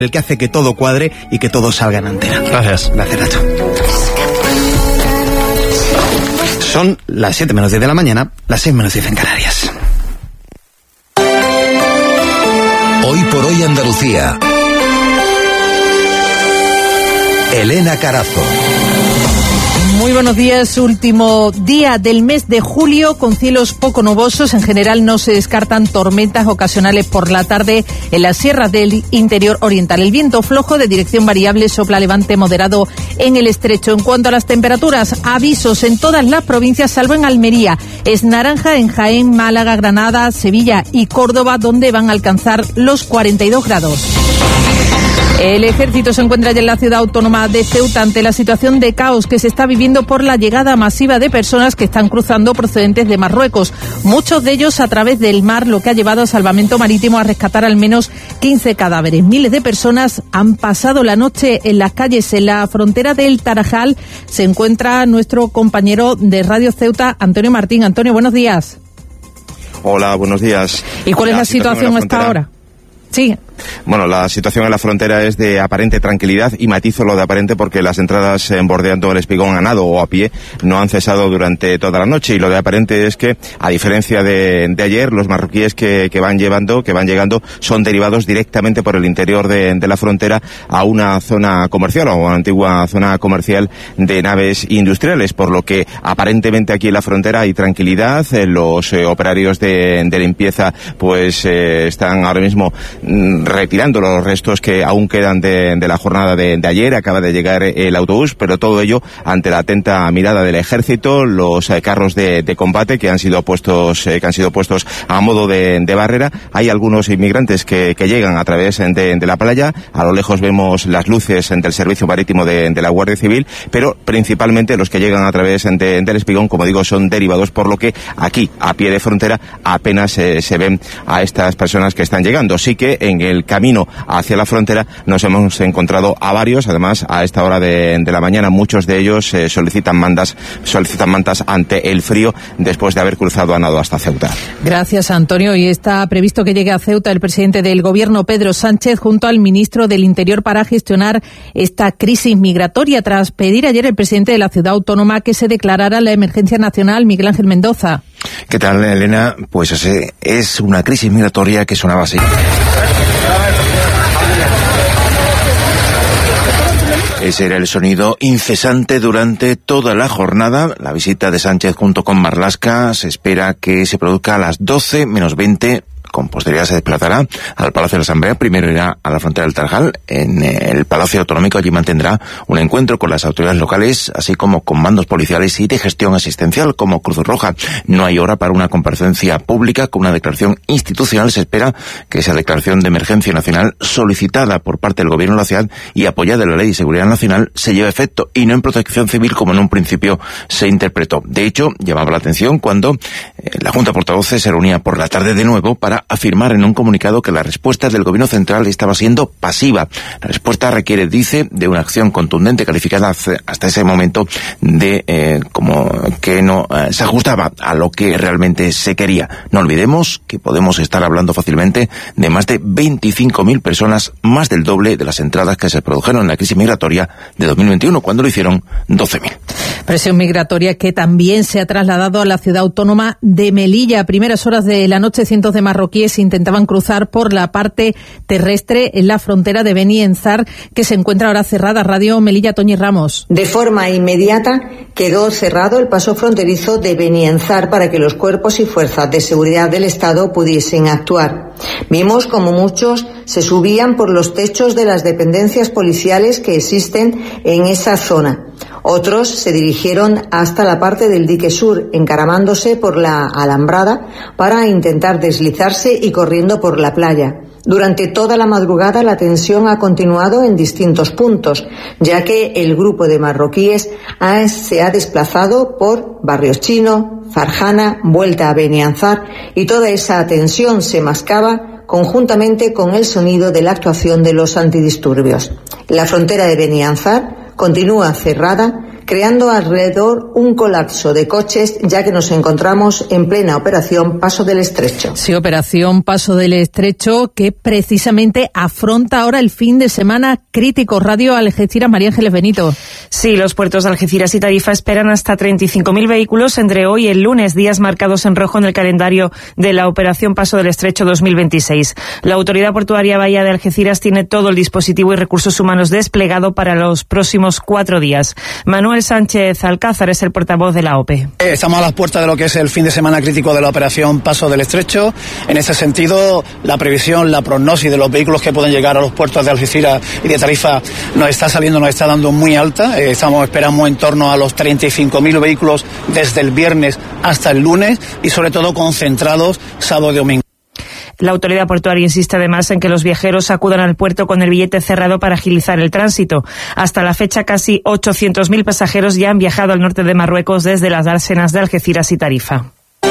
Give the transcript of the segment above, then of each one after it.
el que hace que todo cuadre y que todo salga en antena. Gracias. Gracias, Nacho. Son las 7 menos 10 de la mañana, las 6 menos 10 en Canarias. Hoy por hoy Andalucía. Elena Carazo. Muy buenos días, último día del mes de julio con cielos poco nubosos. En general no se descartan tormentas ocasionales por la tarde en las sierras del interior oriental. El viento flojo de dirección variable sopla levante moderado en el estrecho. En cuanto a las temperaturas, avisos en todas las provincias salvo en Almería. Es naranja en Jaén, Málaga, Granada, Sevilla y Córdoba, donde van a alcanzar los 42 grados. El ejército se encuentra ya en la ciudad autónoma de Ceuta ante la situación de caos que se está viviendo por la llegada masiva de personas que están cruzando procedentes de Marruecos. Muchos de ellos a través del mar, lo que ha llevado a Salvamento Marítimo a rescatar al menos 15 cadáveres. Miles de personas han pasado la noche en las calles. En la frontera del Tarajal se encuentra nuestro compañero de Radio Ceuta, Antonio Martín. Antonio, buenos días. Hola, buenos días. ¿Y cuál es la situación hasta ahora? Sí. Bueno, la situación en la frontera es de aparente tranquilidad y matizo lo de aparente porque las entradas bordeando el Espigón a nado o a pie no han cesado durante toda la noche, y lo de aparente es que, a diferencia de ayer, los marroquíes que van llegando son derivados directamente por el interior de la frontera a una zona comercial o a una antigua zona comercial de naves industriales, por lo que aparentemente aquí en la frontera hay tranquilidad. Los operarios de limpieza pues están ahora mismo retirando los restos que aún quedan de la jornada de ayer. Acaba de llegar el autobús, pero todo ello ante la atenta mirada del ejército, los carros de combate que han sido puestos a modo de barrera. Hay algunos inmigrantes que llegan a través de la playa. A lo lejos vemos las luces del servicio marítimo de la Guardia Civil, pero principalmente los que llegan a través del Espigón, como digo, son derivados, por lo que aquí, a pie de frontera, apenas se ven a estas personas que están llegando. Sí que en el camino hacia la frontera nos hemos encontrado a varios, además a esta hora de la mañana. Muchos de ellos solicitan mantas ante el frío después de haber cruzado a nado hasta Ceuta. Gracias, Antonio. Y está previsto que llegue a Ceuta el presidente del Gobierno, Pedro Sánchez, junto al ministro del Interior para gestionar esta crisis migratoria, tras pedir ayer el presidente de la ciudad autónoma que se declarara la emergencia nacional. Miguel Ángel Mendoza. ¿Qué tal, Elena? Pues es una crisis migratoria que sonaba así. Ese era el sonido incesante durante toda la jornada. La visita de Sánchez junto con Marlaska se espera que se produzca a las 12 menos 20. Con posterioridad se desplazará al Palacio de la Asamblea. Primero irá a la frontera del Tarajal, en el Palacio Autonómico. Allí mantendrá un encuentro con las autoridades locales, así como con mandos policiales y de gestión asistencial como Cruz Roja. No hay hora para una comparecencia pública con una declaración institucional. Se espera que esa declaración de emergencia nacional, solicitada por parte del Gobierno de la ciudad y apoyada en la Ley de Seguridad Nacional, se lleve a efecto y no en protección civil como en un principio se interpretó. De hecho, llamaba la atención cuando la Junta de Portavoces se reunía por la tarde de nuevo para afirmar en un comunicado que la respuesta del Gobierno central estaba siendo pasiva. La respuesta requiere, dice, de una acción contundente, calificada hasta ese momento de como que no se ajustaba a lo que realmente se quería. No olvidemos que podemos estar hablando fácilmente de más de 25.000 personas, más del doble de las entradas que se produjeron en la crisis migratoria de 2021, cuando lo hicieron 12.000. Presión migratoria que también se ha trasladado a la ciudad autónoma de Melilla. A primeras horas de la noche, cientos de marroquíes intentaban cruzar por la parte terrestre en la frontera de Beni Enzar, que se encuentra ahora cerrada. Radio Melilla, Toñi Ramos. De forma inmediata quedó cerrado el paso fronterizo de Beni Enzar para que los cuerpos y fuerzas de seguridad del Estado pudiesen actuar. Vimos como muchos se subían por los techos de las dependencias policiales que existen en esa zona. Otros se dirigieron hasta la parte del dique sur, encaramándose por la alambrada para intentar deslizarse y corriendo por la playa. Durante toda la madrugada la tensión ha continuado en distintos puntos, ya que el grupo de marroquíes se ha desplazado por Barrios Chino, Farjana, vuelta a Beni Enzar, y toda esa tensión se mascaba conjuntamente con el sonido de la actuación de los antidisturbios. La frontera de Beni Enzar continúa cerrada creando alrededor un colapso de coches, ya que nos encontramos en plena operación Paso del Estrecho. Sí, operación Paso del Estrecho, que precisamente afronta ahora el fin de semana crítico. Radio Algeciras, María Ángeles Benito. Sí, los puertos de Algeciras y Tarifa esperan hasta 35.000 vehículos entre hoy y el lunes, días marcados en rojo en el calendario de la operación Paso del Estrecho 2026. La Autoridad Portuaria Bahía de Algeciras tiene todo el dispositivo y recursos humanos desplegado para los próximos 4 días. Manuel Sánchez Alcázar es el portavoz de la OPE. Estamos a las puertas de lo que es el fin de semana crítico de la operación Paso del Estrecho. En este sentido, la previsión, la prognosis de los vehículos que pueden llegar a los puertos de Algeciras y de Tarifa nos está dando muy alta. Esperamos en torno a los 35.000 vehículos desde el viernes hasta el lunes y sobre todo concentrados sábado y domingo. La autoridad portuaria insiste además en que los viajeros acudan al puerto con el billete cerrado para agilizar el tránsito. Hasta la fecha, casi 800.000 pasajeros ya han viajado al norte de Marruecos desde las dársenas de Algeciras y Tarifa.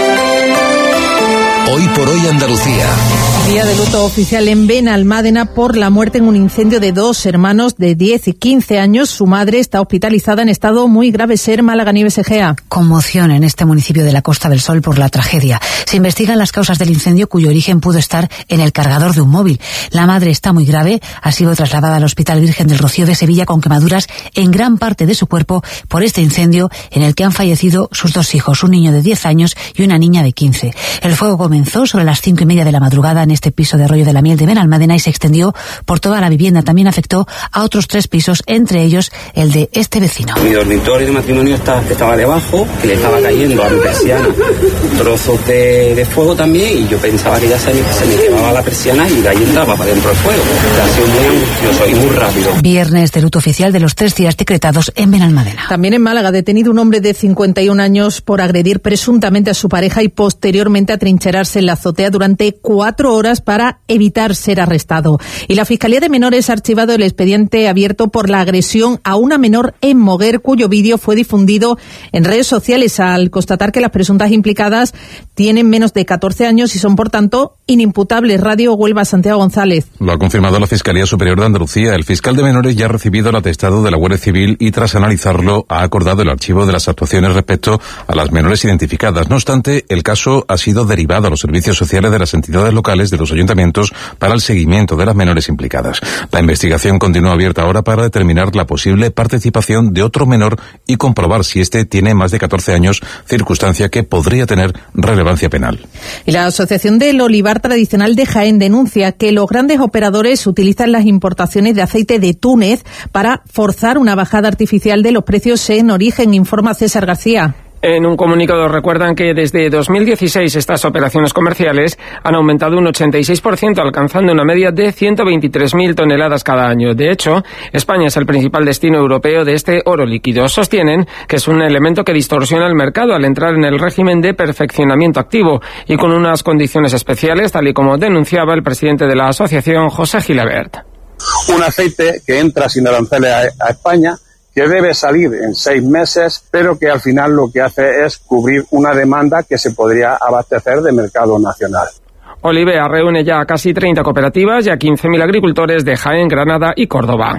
Hoy por hoy Andalucía. Día de luto oficial en Benalmádena por la muerte en un incendio de 2 hermanos de 10 y 15 años. Su madre está hospitalizada en estado muy grave. Ser Málaga, Nieves Egea. Conmoción en este municipio de la Costa del Sol por la tragedia. Se investigan las causas del incendio, cuyo origen pudo estar en el cargador de un móvil. La madre está muy grave, ha sido trasladada al Hospital Virgen del Rocío de Sevilla con quemaduras en gran parte de su cuerpo por este incendio en el que han fallecido sus 2 hijos, un niño de 10 años y una niña de 15. El fuego comenzó sobre las 5:30 de la madrugada en este piso de Arroyo de la Miel de Benalmádena y se extendió por toda la vivienda. También afectó a otros 3 pisos, entre ellos el de este vecino. Mi dormitorio de matrimonio estaba debajo, que le estaba cayendo a mi persiana trozos de fuego también, y yo pensaba que ya se me quemaba la persiana y de ahí entraba para dentro el fuego. Ha sido muy angustioso y muy rápido. Viernes de luto oficial de los 3 días decretados en Benalmádena. También en Málaga, detenido un hombre de 51 años por agredir presuntamente a su pareja y posteriormente atrincherarse en la azotea durante 4 horas para evitar ser arrestado. Y la Fiscalía de Menores ha archivado el expediente abierto por la agresión a una menor en Moguer, cuyo vídeo fue difundido en redes sociales al constatar que las presuntas implicadas tienen menos de 14 años y son, por tanto, inimputables. Radio Huelva, Santiago González. Lo ha confirmado la Fiscalía Superior de Andalucía. El fiscal de menores ya ha recibido el atestado de la Guardia Civil y, tras analizarlo, ha acordado el archivo de las actuaciones respecto a las menores identificadas. No obstante, el caso ha sido derivado a los servicios sociales de las entidades locales de los ayuntamientos para el seguimiento de las menores implicadas. La investigación continúa abierta ahora para determinar la posible participación de otro menor y comprobar si éste tiene más de 14 años, circunstancia que podría tener relevancia penal. Y la Asociación del Olivar Tradicional de Jaén denuncia que los grandes operadores utilizan las importaciones de aceite de Túnez para forzar una bajada artificial de los precios en origen, informa César García. En un comunicado recuerdan que desde 2016 estas operaciones comerciales han aumentado un 86%, alcanzando una media de 123.000 toneladas cada año. De hecho, España es el principal destino europeo de este oro líquido. Sostienen que es un elemento que distorsiona el mercado al entrar en el régimen de perfeccionamiento activo y con unas condiciones especiales, tal y como denunciaba el presidente de la asociación, José Gilabert. Un aceite que entra sin aranceles a España, que debe salir en 6 meses, pero que al final lo que hace es cubrir una demanda que se podría abastecer de mercado nacional. Olivea reúne ya a casi 30 cooperativas y a 15.000 agricultores de Jaén, Granada y Córdoba.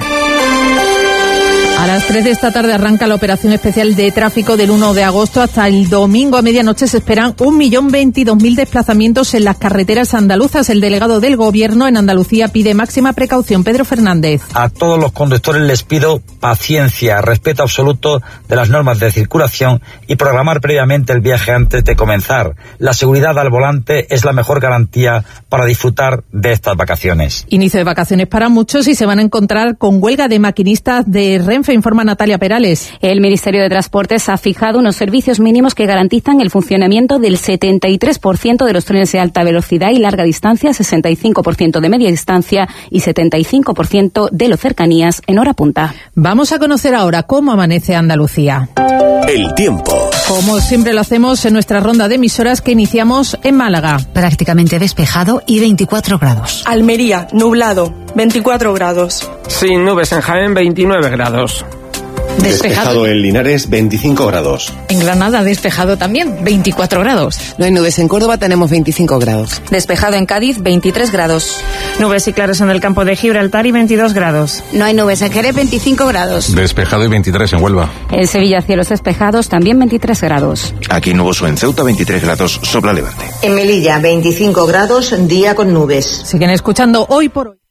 A las 3 de esta tarde arranca la operación especial de tráfico del 1 de agosto. Hasta el domingo a medianoche se esperan 1.022.000 desplazamientos en las carreteras andaluzas. El delegado del Gobierno en Andalucía pide máxima precaución. Pedro Fernández. A todos los conductores les pido paciencia, respeto absoluto de las normas de circulación y programar previamente el viaje antes de comenzar. La seguridad al volante es la mejor garantía para disfrutar de estas vacaciones. Inicio de vacaciones para muchos y se van a encontrar con huelga de maquinistas de Renfe, informa Natalia Perales. El Ministerio de Transportes ha fijado unos servicios mínimos que garantizan el funcionamiento del 73% de los trenes de alta velocidad y larga distancia, 65% de media distancia y 75% de los cercanías en hora punta. Vamos a conocer ahora cómo amanece Andalucía. El tiempo. Como siempre lo hacemos en nuestra ronda de emisoras que iniciamos en Málaga. Prácticamente despejado y 24 grados. Almería, nublado, 24 grados. Sin nubes en Jaén, 29 grados. Despejado en Linares, 25 grados. En Granada, despejado también, 24 grados. No hay nubes. En Córdoba tenemos 25 grados. Despejado en Cádiz, 23 grados. Nubes y claros en el campo de Gibraltar y 22 grados. No hay nubes. En Jerez, 25 grados. Despejado y 23 en Huelva. En Sevilla, cielos despejados, también 23 grados. Aquí en Nuboso, en Ceuta, 23 grados, sopla levante. En Melilla, 25 grados, día con nubes. Siguen escuchando Hoy por Hoy.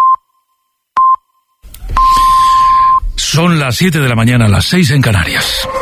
Son las 7 de la mañana, las 6 en Canarias.